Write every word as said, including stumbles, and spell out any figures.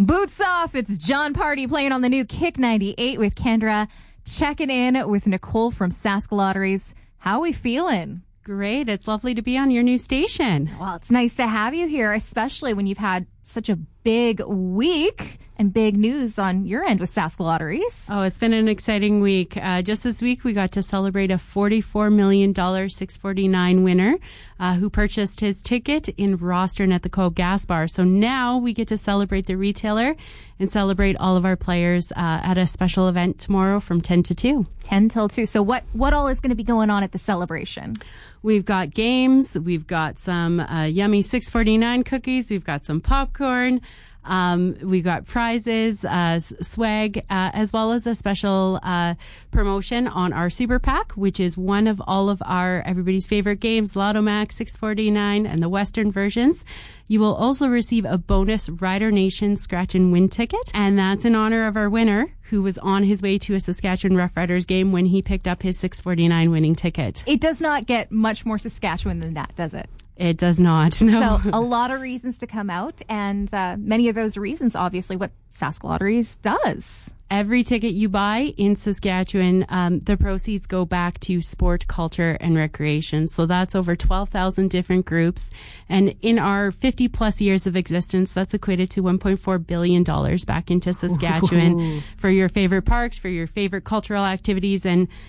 Boots off. It's John Party playing on the new Kick ninety-eight with Kendra. Checking in with Nicole from Sask Lotteries. How are we feeling? Great. It's lovely to be on your new station. Well, it's nice to have you here, especially when you've had such a big week and big news on your end with Sask Lotteries. Oh, it's been an exciting week. Uh, just this week, we got to celebrate a forty-four million dollars six forty-nine winner uh, who purchased his ticket in Rostron at the Co-op Gas Bar. So now we get to celebrate the retailer and celebrate all of our players uh, at a special event tomorrow from ten to two. ten till two. So what, what all is going to be going on at the celebration? We've got games. We've got some uh, yummy six forty-nine cookies. We've got some popcorn. Um, we've got prizes, uh, swag, uh, as well as a special uh, promotion on our Super Pack, which is one of all of our everybody's favorite games, Lotto Max, six forty-nine, and the Western versions. You will also receive a bonus Rider Nation Scratch and Win ticket, and that's in honor of our winner, who was on his way to a Saskatchewan Roughriders game when he picked up his six forty-nine winning ticket. It does not get much more Saskatchewan than that, does it? It does not, no. So a lot of reasons to come out, and uh, many of those reasons, obviously, what Sask Lotteries does. Every ticket you buy in Saskatchewan, um, the proceeds go back to sport, culture, and recreation. So that's over twelve thousand different groups. And in our fifty plus years of existence, that's equated to one point four billion dollars back into Saskatchewan. Ooh. For your favorite parks, for your favorite cultural activities. And